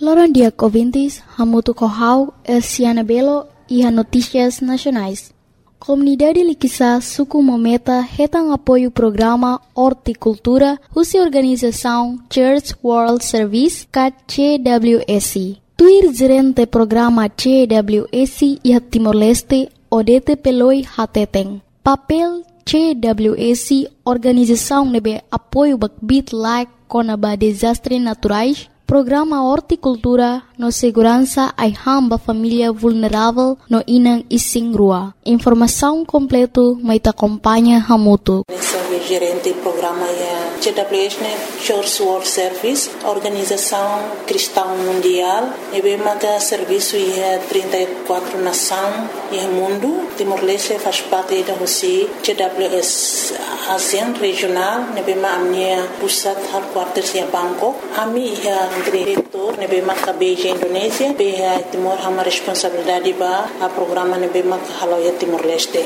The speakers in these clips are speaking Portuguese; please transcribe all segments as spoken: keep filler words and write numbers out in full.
Loron dia ouvintes, Hamutu Kohau, Elsiana Belo e a Notícias Nacionais. Comunidade Liquissa Suku Mometa retam apoio o programa Horticultura, Russa Organização Church World Service, C W S. Tuir gerente programa C W S e a Timor-Leste, Odete Peloi Hateteng. Papel C W S, organização nebe apoio bakbit like conaba desastres naturais, programa Horticultura no segurança ai hamba família vulnerável no Inang Ising Rua. Informação completo mai te acompanha Hamutu. Sou gerente do programa C W S, Church World Service, Organização Cristã Mundial. E bem mata serviço em trinta e quatro nações no mundo. Timor-Leste faz parte da Rússia. C W S ASEAN regional. E bem mata a minha pusat headquarters em Bangkok. A minha diretor, ne bem mata Beijing Indonésia. Bem Timor hama responsabilidade ba a programa ne bem mata haloia Timor-Leste.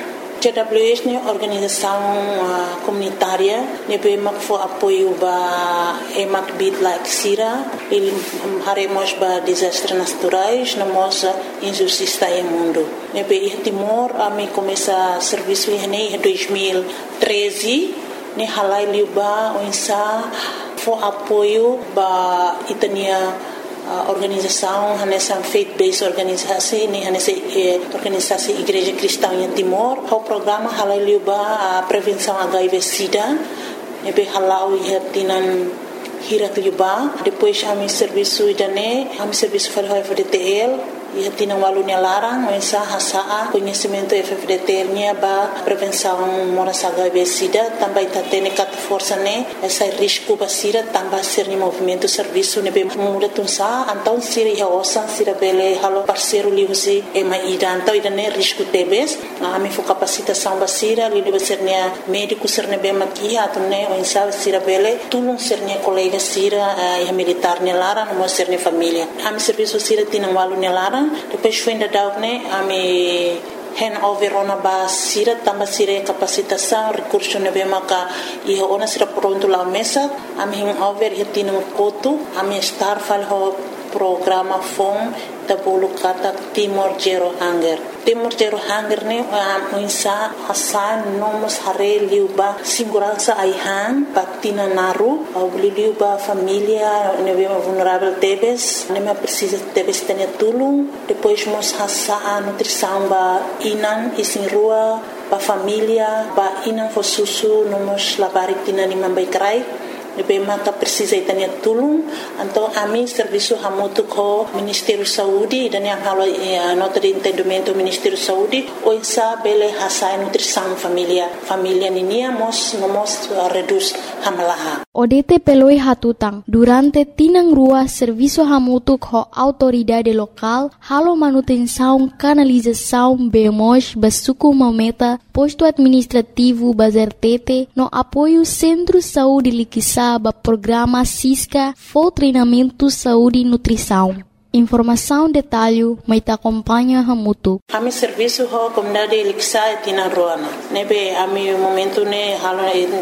C W S é organização uh, comunitária, ne bem mata for apoio ba emak bit like sira, ele haremos ba desastres naturais, na moça injustiça no mundo. Ne bem Timor a me começa serviço em dois mil e treze, ne halai liuba onsa for apoio ba itania uh, organização nessa faith-based organisasi ni nessa eh, organisasi Igreja Cristã em Timor. O programa halai liuba a prevenção H I V/SIDA, nebe halau ihatinan hirat liuba. Depois a mi serviço idane, a mi serviço falhou F D T L. E tinha um aluno larang, mas hasa conhecimento F D T L nya ba prevenção moras H I V/SIDA, também tá tendo cat força né, essa risco basira também ser ni movimento serviço ne bem muda tunsa, então sira ya osan sira bele halo parceiro liusi e mai ida então ida ne risco tebes, a mi fo capacitação basira li deve ser ne médico ser ne bem maki atu ne o insa sira bele tulung ser ne colega sira e militar ne larang mo ser ne família. A mi serviço sira tinha um aluno larang. Depois foi ainda dar né a me hand over ona ba sira tamba sira capacitação recurso ne bem maka e ona sira pronto lá mesa a me hand over e tinha um coto a me estar falho programa fom da bolo kata Timor Zero Hunger. Timor Zero Hunger ne a insa hasan nomos hare liuba segurança aihan patina naru au liuba família ne bem vulnerável tebes ne me precisa tebes ter tulung depois mos hasa a nutrição ba inan isin rua ba família ba inan fo susu nomos labari tina ni mambai krai Nebe mata precisa itania tulung, então a mim serviço hamutu ko Ministério Saúde dan yang halo eh, nota de entendimento Ministério Saúde o insa bele hasai nutrição família família ninia mos nomos uh, reduz hamalaha. Odete peloi hatutang durante tinang rua serviço hamutu ko autoridade local halo manutenção canalização bemos basuku mometa posto administrativo bazertete no apoio Centro Saúde Liquissa ba programa Cisca for treinamento saúde e nutrição. Informação detalhe mai te acompanha Hamutu. A mi serviço ho comunidade Liquissa tina roana. Nebe a mi momento ne halo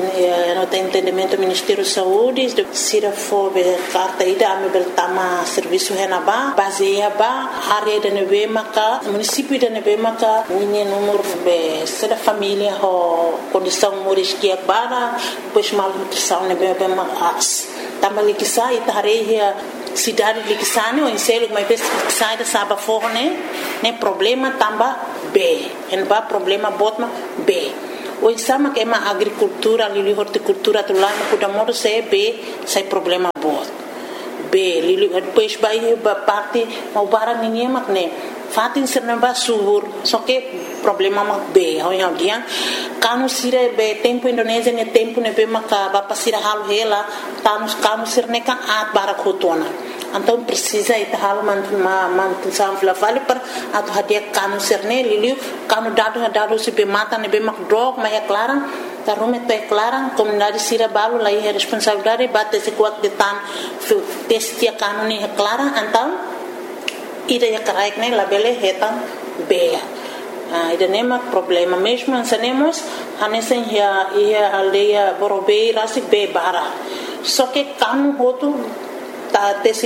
no tem entendimento Ministério Saúde sira fo be carta ida a mi beltama serviço henaba baseia ba área de nebe maka município de nebe maka ninha número be sera família ho condição moris que bara depois mal nutrição nebe be mas também Liquissa ita hareia cidade de Liquissa o enselo mas sai da saba forne né problema tamba B en ba problema botma B o exama que é uma agricultura ali horticultura tu lá no kuda modo se B sai problema bot B li depois vai ba parte mau barang ninguém mak né fatin serna ba subur só que problema mak B ho yang dia kanu sire be tempo Indonésia ne tempo ne be maka ba pasira hal hela tanus kanu sirne kan at barakotona então precisa ita hal man man sam fla vale per atu hadia kanu sirne liliu kanu dado dado se be mata ne be mak drog ma é clara ta rume to é clara comunidade sira balu lai é responsabilidade bate se kuat de tan testia kanu ni é clara então ida ya karaik ne labele hetan be Ah, ida nema problema mesmo ansanemos hanesen ya ia aldeia Borobei rasi be bara só que kanu hotu ta tesi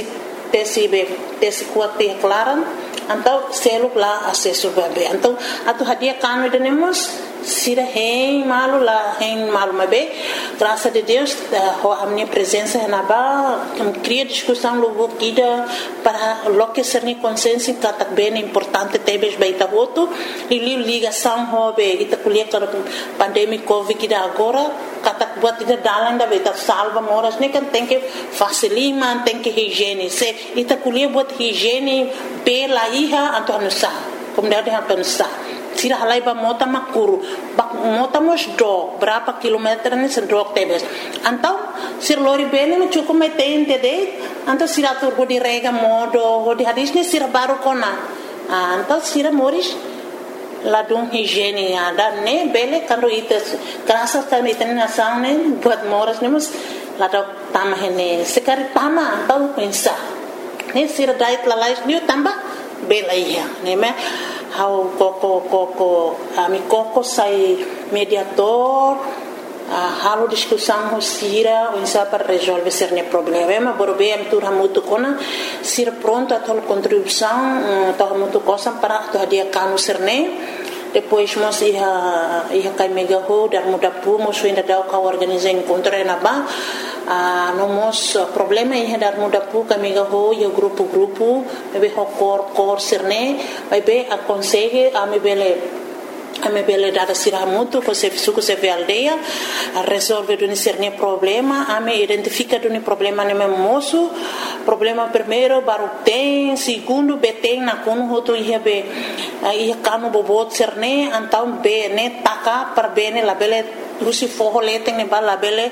tesi be tesi kuat te klaran então selo lá acesso bebê então atu hadia kanu denemos sira hein malu lá hein malu mabe graças a Deus a minha presença na ba cria discussão logo kida para loque ser ni consciência que tá bem importante tebes baita voto e ligação hobe ita kuliah para pandemia covid kida agora kata buat ida dalan da baita salva moras ne kan tem que facilima tem que higiene se ita kuliah buat higiene pela iha atau nusa como deve atau nusa sira halai ba mota makuru ba mota mos do berapa kilometer ni sedok tebes antau sir lori bene me cukup me tente de antau sira tur di rega modo di hadis ni sira baru kona antau sira moris ladung higiene ada ne bele kando ites kerasa kan iten nasang ne buat moras ne mus ladok tamah ne sekari tama antau pensa ne sira dait lalais ni tambah bela iya ne me how koko koko ami koko sai mediator uh, halo discussão sira unsa para resolver cerne problema borbe am tur hamutu kona sira pronto a tol contribuição uh, to hamutu cosa para to dia kanu cerne depois mos ia ia kai mega ho dar muda pu mos ainda dau ka organizar encontro na ba a uh, nomos uh, problema ia dar muda pu ka mega ho yo grupo grupo be ho cor cor cerne vai be aconselhe a me bele a me bele dar sira muito com se suco se ve aldeia a resolver do cerne problema a me identifica do problema ne moço problema primeiro baru tem segundo be tem na kono hoto ia be ia kanu bobot cerne então be ne taka para bene la bele Rusi forro lete ne bala bele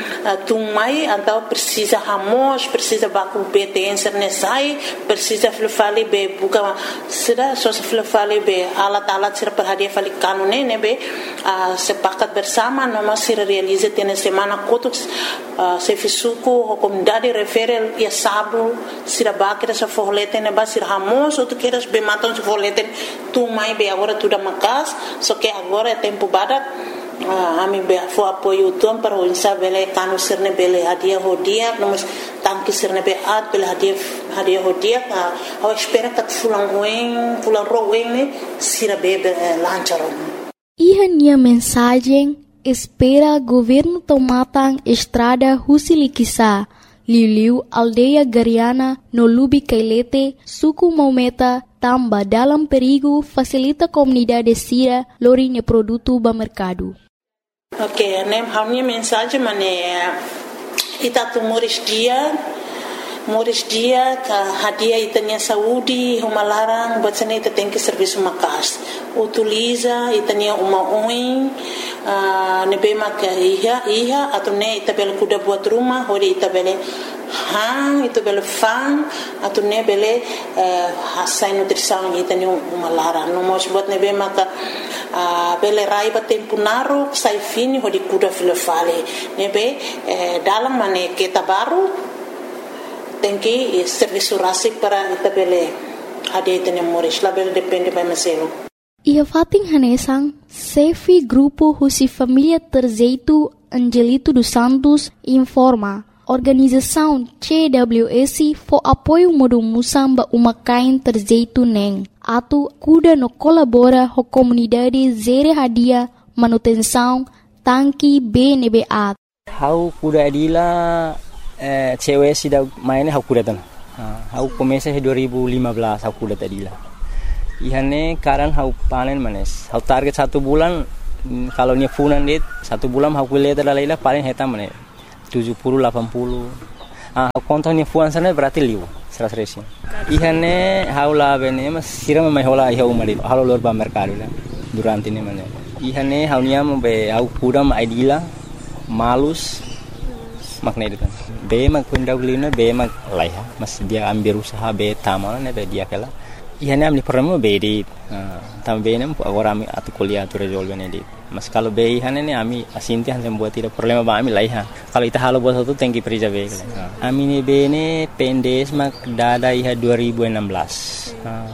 tumai então precisa ramos precisa baku betência nesai precisa flefale be buka sida só se flefale be alat alat sira perhadia fali kanu ne ne be sepakat bersama noma sira realiza tene semana kotuk se fisuku comunidade refere ya sabu sira bakira sa forro lete ne ba sira ramos ou tu queres be matam se forro lete tumai be agora tudo macas só que agora é tempo badak Ah, ami be fo apoio tuam para o insa bele kanu sirne bele hadia hodia nomos tanki sirne be at bele hadia hadia hodia a ao espera kat fulang wen fulang rowen ne sira be lancharon. Iha nia mensagem espera governo tomatang estrada Husilikisa Liuliu aldeia Gariana no Lubi Kailete suku Maumeta tamba dalam perigo facilita comunidade sira lorinya produto ba mercado. Ok, nem a minha mensagem mane ita tu moris dia moris dia ka hadia itanya saúde uma larang batsane ita tem que serviço makas utiliza itanya uma oin uh, nebe mak iha iha atau ne ita bel kuda buat rumah hori ita bele hang itu bele fang atau ne bele hasai nutrição itanya uma larang no mos buat nebe mak Uh, bele rai ba tempo naru sai fini ho di kuda filofale nebe eh, dalam mane kita baru tenki eh, serviço rasik para ita bele ade tene moris la bele depende ba meselo ia fating hanesang Sefi grupo Husi Família Terzeitu Angelito dos Santos informa organização C W S for apoio modo musamba uma kain Terzeitu neng atu kuda no colabora ho comunidade zere hadia manutenção tanki B N B A. Hau kuda adila eh, cewek sida maine hau kuda tan. Hau komesa dua ribu lima belas hau kuda adila. Ihane karan hau panen manes. Hau target satu bulan kalau nya funan dit satu bulan hau kuliah terlaila paling heta manes tujuh puluh delapan puluh. Ah kontonnya fuan sana berarti liu. Seras resi. Ihane haula bene mas sira mai hola iha umari halo lor ba mercado la durante ne mane. Ihane haunia mo be au kudam aidila malus makna itu kan. Be mak pendawlina be mak laiha mas dia ambil usaha be tamal ne be dia kala. Ihane amni permo be di tam be ne agora ami atu kuliah tu resolve ne di. Mas kalau be ihane ne ami asinti han buat tidak problema ba ami laiha. Kalau ita halo buat satu tengki perija be. Ami ne be ne pendes mak dada iha dua ribu enam belas.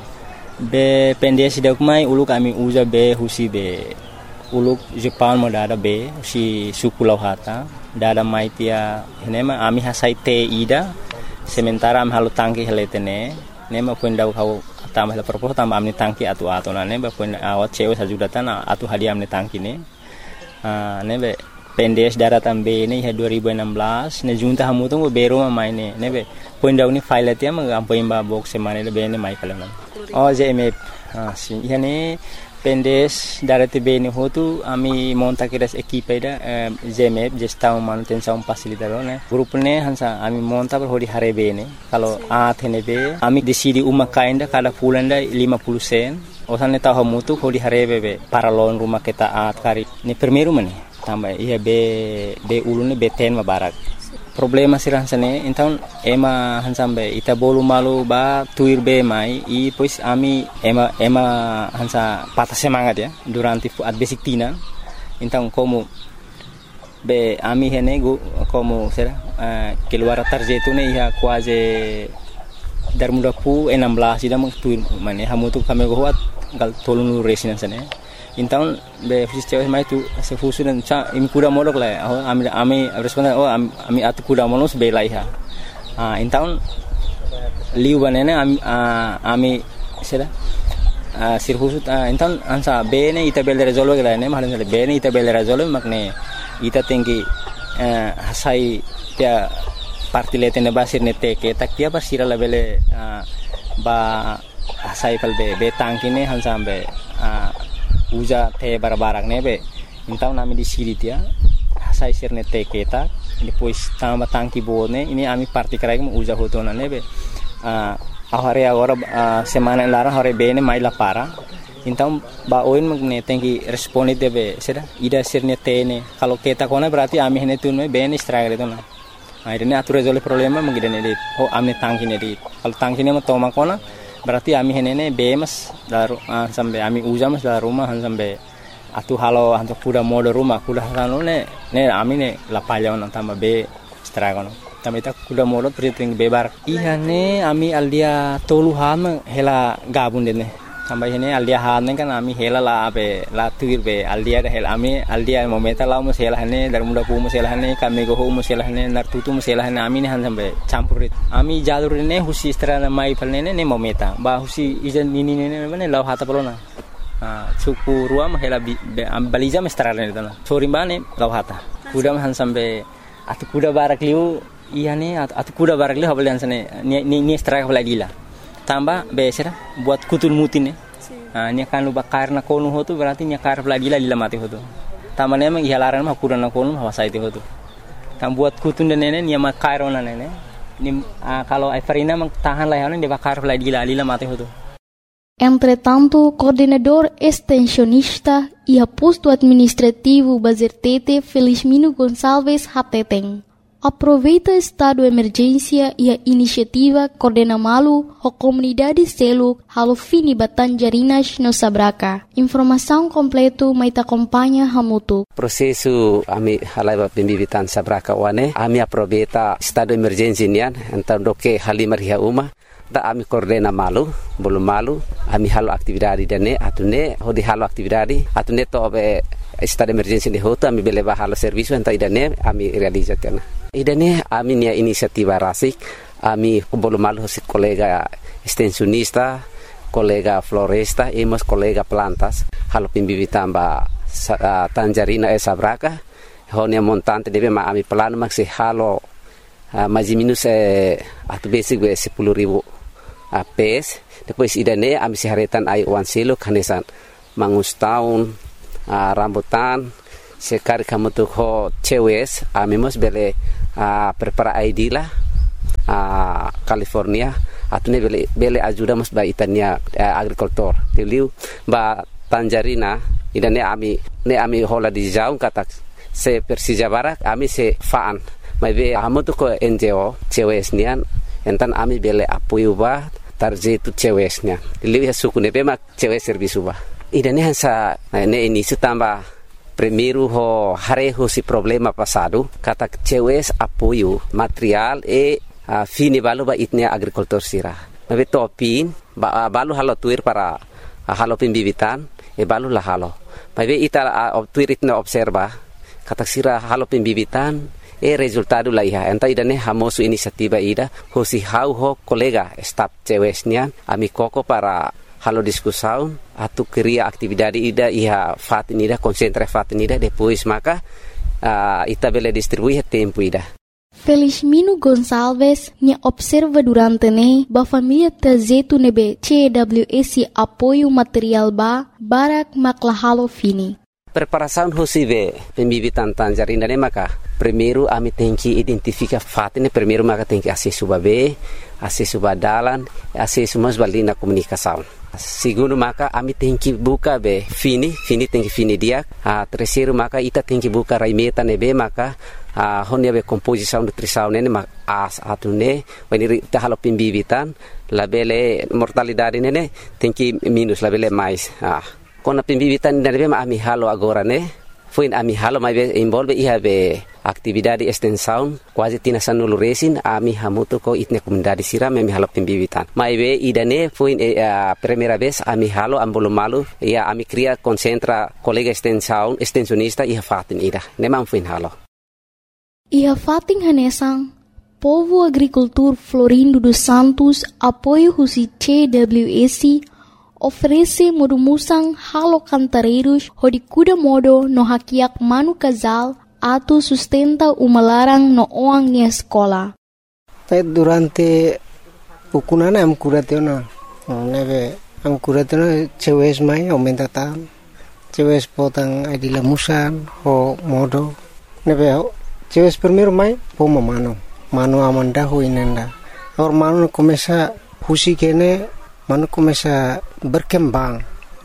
Be pendes dak mai ulu kami uza be husi be uluk Jepang mo dada be si suku lauhata dada mai tia henema ami hasai te ida sementara am halu tangki heletene ne ma pun dau kau tambah la propos tambah amni tangki atu atu na ne ba pun awat cewe sajudatan atu hadiah amni tangki ne ah ne be pendes daratan be ne dua ribu enam belas ne junta hamu tu bero ma mai ne ne be pun dau ni file tia ma am pun ba box semane le be ne mai kala oh J M F ah si yani pendes darate be ne hotu ami monta kiras equipe da J M F gestão manutenção facilitador ne grupo ne hansa ami monta per hodi hare be ne kalau a thene be ami decidi uma kainda kada fulanda lima puluh sen osan ne tahu mutu hodi hare be para lon rumah kita at kari ne primeiro mane tambah iya be be ulune be ten ma barak problema sirah sane então ema hansambe ita bolu malu ba tuir be mai i pois ami ema ema hansa patah semangat ya durante at basic tina então como be ami hene go como será uh, keluar tarjeto ne ia quase dar muda pu enam belas ida meng tuir mane hamu tu kami go wat gal tolunu resina sane então be fisio mai tu se fusu dan cha im kuda molok la oh ami ami responda oh ami atu kuda molos be laiha ah então liu banene ami ami sera sir fusu então ansa be ne ita bel resolve la ne mahalan be ne ita bel resolve makne ita tinggi hasai dia parti letene basir ne teke tak dia basira la bele ba hasai pal be be tangkine hansambe uja te barbarak nebe então nami di siri dia sai sirne te keta depois tamba tangki bone ini ami parti karai mo uja hotona nebe a ahare agora semana lara hore bene mai la para então ba oin magne tenki responde debe sera ida sirne tene kalau keta kona berarti ami hene tunme bene stragre tona akhirnya atur resolve problema mengidane dit oh amne tangki ne dit kalau tangki ne mo toma kona berarti ami henene bemas daru uh, sampai ami uja mas dalam rumah sampai atu halo hantu kuda mode rumah kuda halo ne ne ami ne lapalya on tamba be stragono tamba ita kuda mode priting bebar iya ne ami aldia tolu ham hela gabun dene tamba hene aldia han kan ami hela la be la tuir be aldia da hela ami aldia momenta la mo hela hene dar muda pu mo hela hene kami go mo hela hene nar tutu mo hela hene ami ne han sampai campurit ami jalur ne husi strana mai palne ne momenta ba husi ijan nini ne ne law hata polona ah suku ruam hela baliza mestrana ne dana sorimane law hata kuda han sampai atu kuda barak liu iya ne atu kuda barak liu habal sane ni ni straka lagila tambah besera buat kutul mutin ne ah nya kan lu bakar na konu hotu berarti nya kar lagila lila mati hotu tamane emang ihalaran mah kuda na konu hawasa itu hotu tam buat kutun dan nene nya makar ona nene ni kalau Everina mang tahan lah de bakar lagila lila mati hotu. Entretanto, coordenador extensionista e posto administrativo Bazertete Felizmino Gonçalves Hateteng aproveita estado de emergência e a iniciativa Coordena Malu a comunidade selo halo fini Batanjarinas no Sabraca. Informação completo mai te acompanha Hamutu. Prosesu ami halai pembibitan Sabraca wane ami aproveita estado de emergência nian então do que halimar ria uma da ami Coordena Malu bolu malu ami halo aktividade dane atune hodi halo aktividade atune to be estado de emergência de hoto ami beleva halo serviço então idane ami realizatena idane ami nia inisiativa rasik ami bolu malu hosit kolega extensionista kolega floresta e mas kolega plantas halo pimbibitan ba uh, Tanjarina e Sabraca honia montante debe ma ami plano maksi halo uh, mais minus eh, atu basic be sepuluh ribu uh, pes depois idane ami siharetan ai wan silo kanesan mangus tahun uh, rambutan sekali kamu tuh ho cewes ami mos bele uh, prepara I D lah uh, California atune bele bele ajuda mos ba itania uh, agricultor tiliu ba Tanjarina idane ami ne ami hola di jauh kata se Persija Barak ami se faan mai be amu tu ko N G O cewes nian entan ami bele apoio ba tarjetu cewes nian tiliu ya suku ne be mak cewes servisu ba idane hansa ne ini sutamba primeiro ho hareho si problema passado kata cewes apoio material e uh, fini balu ba itnia agricultor sira mabe topin ba uh, balu halo tuir para uh, halo pimbibitan e balu la halo mabe ita uh, tuir itna observa kata sira halo pimbibitan e resultado la iha enta ida ne hamosu inisiativa ida hosi hau ho kolega staf cewesnya ami koko para halo discussão atu cria atividade ida iha fatin ida concentra fatin ida depois maka uh, ita bele distribuir tempo ida. Felizmino Gonçalves nya observa durante ne ba família tazetu nebe C W S apoio material ba barak maklahalo fini. Preparação hosive pembibitan tangerina ne maka primeiro ami tem que identificar fatin primeiro maka tem que acesso babe acesso badalan acesso mas balina comunicação. Segundo maka ami tem que buka be fini fini tem que fini dia a terceiro maka ita tem que buka raimeta nebe maka a honia be composição nutrição nene mak as atune when ita halo pembibitan labele mortalidade nene tem que minus labele mais ah kona pembibitan nebe ami halo agora ne foi ami halo mai be involve iha be atividade extensão quase tina sanulu resin ami hamuto ko itne comunidade siram ami halo pembibitan mai be idane foi a primeira vez ami halo ambolo malu ia ami cria concentra colega extensão extensionista iha fatin ida nemam foi halo iha fatin hanesang povo agricultor Florindo dos Santos apoio husi C W S oferece modo musang halo cantareiros hodi kuda modo no hakiak manu casal atau sustenta uma larang no oang ni escola. Tapi durante pukunana am kuratena, nebe am kuratena cewes mai aumenta tan, cewes potang adila musan ho modo, nebe cewes primeiro mai poma mano, mano amanda ho inenda. Or mano começa husi kene, mano começa berkembang,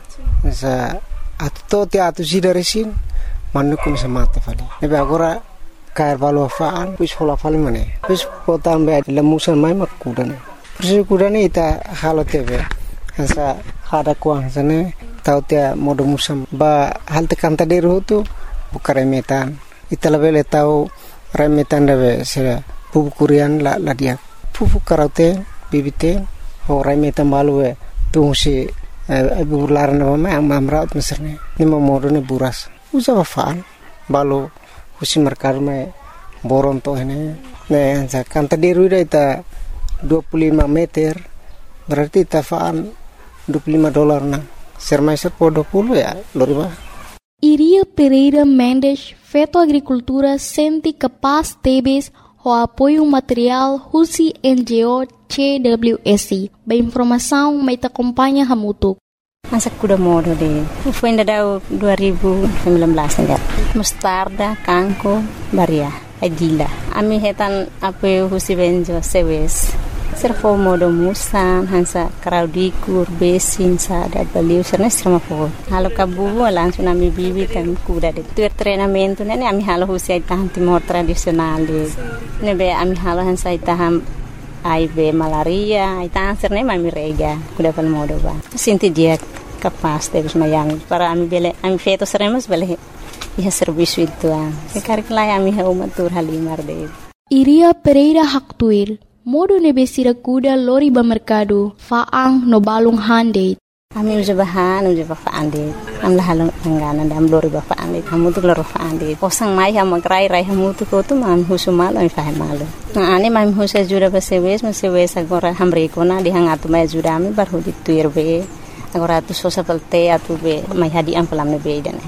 sa atau ti atu sidaresin. Manu começa mata fali. Nebe agora cair valor faan, pus hola fali mane. Pus potan be lemusan mai mak kudane. Pus kudane ita halo tebe. Hansa hada kuang sana tau tia modo musam ba hal te kanta deru tu bukare metan. Ita lebele tau remetan debe se pupu kurian la la dia. Pupu karaute bibite ho remetan balu e tu si ibu laran nama am amraut meserne. Ni modo ne buras. Usa faan balu husi merkar me boron to ini ne ansa kanta deru ita dua puluh lima meter berarti ita faan dua puluh lima dolar na sermai serpo dua puluh ya loriba. Iria Pereira Mendes feto agricultura senti capaz tebes ho apoio material husi N G O C W S ba informação mai ta acompanha hamutuk. Masa kuda modo de foi ainda deu dua ribu sembilan belas ainda mostarda kanko baria adila ami hetan ape husi benjo sewes serfo modo musan hansa kraudikur besin sa da baliu serna serma fo halo kabu langsung ami bibi kan kuda de tur treinamento nene ami halo husi tahan timor tradisional de nebe ami halo hansa taham ai be malaria ai tanser ne mami rega kuda pal modo ba sinti dia capaz de mayami para ami bele ami feto seremos bele iha serviço itu ah sekar kelai ami ha umatur halimar de Iria Pereira Haktuir modo nebe sira kuda lori ba mercado faang no balung hande ami uja bahan uja ba faande am la halong angana dam lori ba faande kamu tu lori faande posang mai ha magrai rai hamu tu ko tu mam husumal ami fahem malu na ani mam husa jura ba sewes ma sewes agora hamre kona di hangatu mai jura ami bar hodi tuir be agora tu sosa palte atu be mai hadi am pelam be dane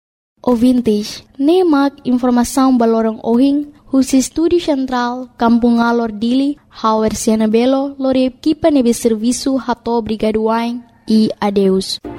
o vintage ne mak informação balorong ohing husi Studio Central Kampung Alor Dili Hauer Siana Belo lori equipa nebe serviço hato brigaduain e adeus.